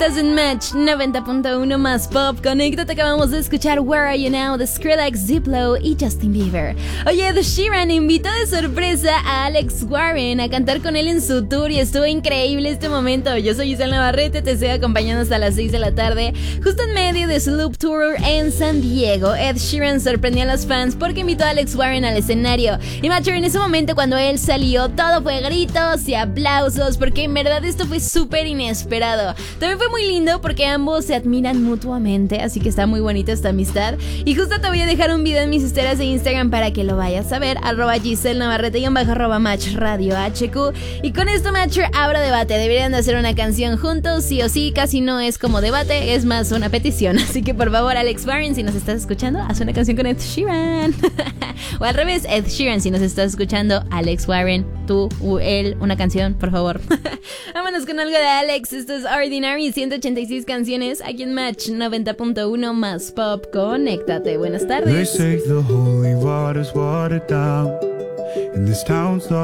Estás en Match 90.1 más pop. Conéctate, acabamos de escuchar Where Are You Now de Skrillex, Diplo y Justin Bieber. Oye, Ed Sheeran invitó de sorpresa a Alex Warren a cantar con él en su tour y estuvo increíble este momento. Yo soy Giselle Navarrete, te estoy acompañando hasta las 6 de la tarde. Justo en medio de su Loop Tour en San Diego, Ed Sheeran sorprendió a los fans porque invitó a Alex Warren al escenario. Y Matcher, en ese momento cuando él salió, todo fue gritos y aplausos porque en verdad esto fue súper inesperado. También fue muy lindo porque ambos se admiran mutuamente, así que está muy bonita esta amistad. Y justo te voy a dejar un video en mis historias de Instagram para que lo vayas a ver, @Giselle Navarrete y @Match Radio HQ. Y con esto, Matcher, abro debate. Deberían de hacer una canción juntos, sí o sí. Casi no es como debate, es más una petición. Así que por favor, Alex Warren, si nos estás escuchando, haz una canción con Ed Sheeran. O al revés, Ed Sheeran, si nos estás escuchando, Alex Warren, tú o él, una canción, por favor. Vámonos con algo de Alex. Esto es Ordinary, 186 canciones aquí en Match 90.1 más pop. Conéctate, buenas tardes. They say the holy water's watered down, and this town's